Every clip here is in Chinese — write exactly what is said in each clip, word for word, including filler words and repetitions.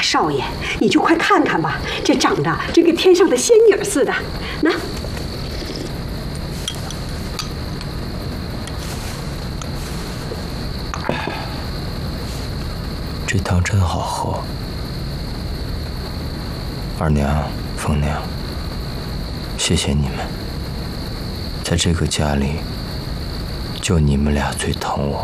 少爷，你就快看看吧，这长得真跟天上的仙女似的。那， 这汤真好喝。二娘、凤娘，谢谢你们，在这个家里，就你们俩最疼我。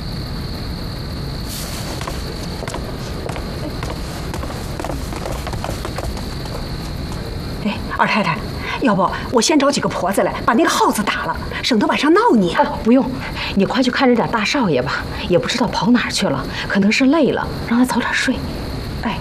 哎，二太太，要不我先找几个婆子来，把那个耗子打了，省得晚上闹你啊。 哦，不用，你快去看着点大少爷吧，也不知道跑哪儿去了，可能是累了，让他早点睡。 哎。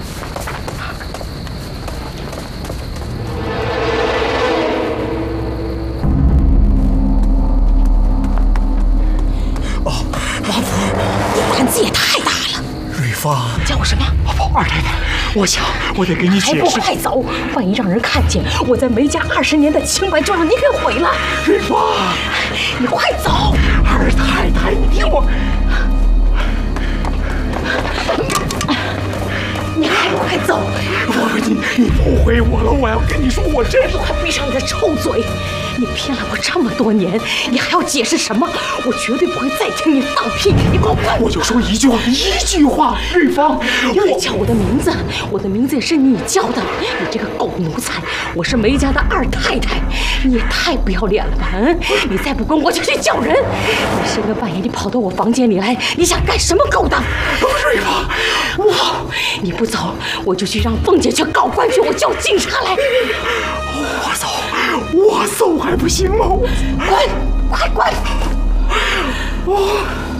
哦，王府， 你胆子也太大了。 瑞芳， 叫我什么？ 二太太，我想我得给你解释。 还不快走！万一让人看见我在梅家二十年的清白，就让你给毁了。 瑞芳， 你快走！ 二太太，你听我。 你还不快走！ 我你你误会我了，我要跟你说，我真是…… 快闭上你的臭嘴！你骗了我这么多年，你还要解释什么？我绝对不会再听你放屁！你给我滚！ 我就说一句话，一句话，瑞芳， 你别叫我的名字，我的名字也是你叫的。你这个狗奴才！我是梅家的二太太，你也太不要脸了吧！嗯，你再不滚，我就去叫人。你深更半夜你跑到我房间里来，你想干什么勾当？ 瑞芳， 我你不走，我就去让凤姐去告官去，我叫警察来。 我走，我走还不行吗？ 滚，快滚！ 我。